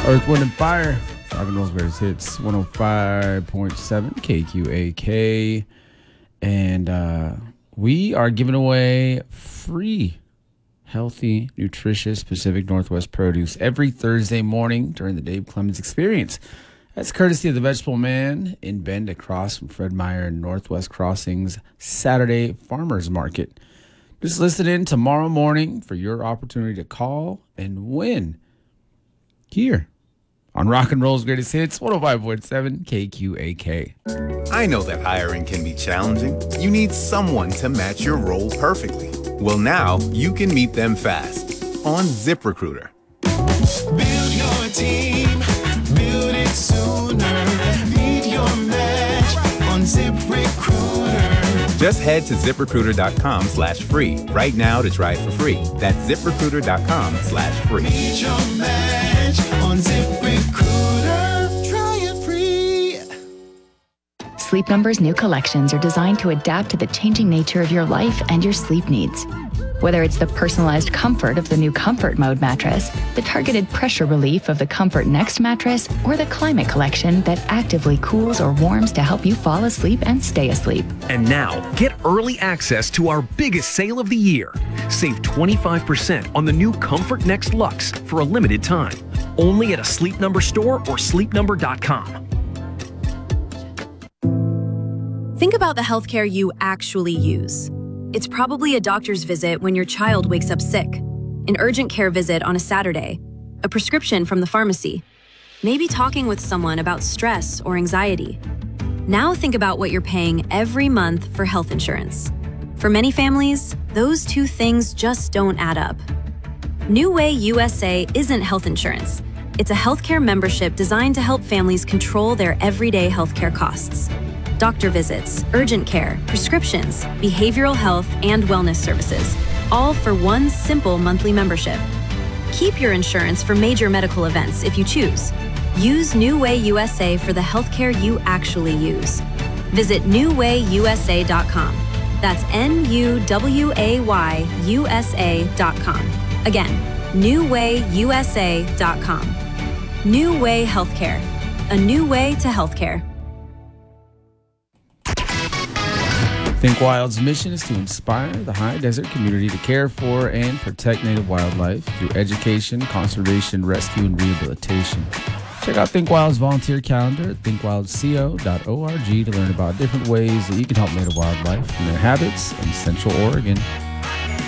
Earth, Wind, and Fire. Rock and Roll's greatest hits, 105.7 KQAK. And we are giving away free, healthy, nutritious Pacific Northwest produce every Thursday morning during the Dave Clemens Experience. That's courtesy of the Vegetable Man in Bend across from Fred Meyer and Northwest Crossings Saturday Farmers Market. Just listen in tomorrow morning for your opportunity to call and win here on Rock and Roll's Greatest Hits, 105.7 KQAK. I know that hiring can be challenging. You need someone to match your role perfectly. Well, now you can meet them fast on ZipRecruiter. Build your team, build it sooner. Meet your match on ZipRecruiter. Just head to ZipRecruiter.com/free right now to try it for free. That's ZipRecruiter.com/free. Meet your match on ZipRecruiter. Try it free. Sleep Number's new collections are designed to adapt to the changing nature of your life and your sleep needs. Whether it's the personalized comfort of the new Comfort Mode mattress, the targeted pressure relief of the Comfort Next mattress, or the Climate Collection that actively cools or warms to help you fall asleep and stay asleep. And now, get early access to our biggest sale of the year. Save 25% on the new Comfort Next Luxe for a limited time. Only at a Sleep Number store or sleepnumber.com. Think about the healthcare you actually use. It's probably a doctor's visit when your child wakes up sick, an urgent care visit on a Saturday, a prescription from the pharmacy, maybe talking with someone about stress or anxiety. Now think about what you're paying every month for health insurance. For many families, those two things just don't add up. New Way USA isn't health insurance. It's a healthcare membership designed to help families control their everyday healthcare costs. Doctor visits, urgent care, prescriptions, behavioral health, and wellness services, all for one simple monthly membership. Keep your insurance for major medical events if you choose. Use New Way USA for the healthcare you actually use. Visit newwayusa.com. That's NUWAYUSA.com. Again, newwayusa.com. New Way Healthcare. A new way to healthcare. Think Wild's mission is to inspire the high desert community to care for and protect native wildlife through education, conservation, rescue, and rehabilitation. Check out Think Wild's volunteer calendar at thinkwildco.org to learn about different ways that you can help native wildlife and their habits in Central Oregon.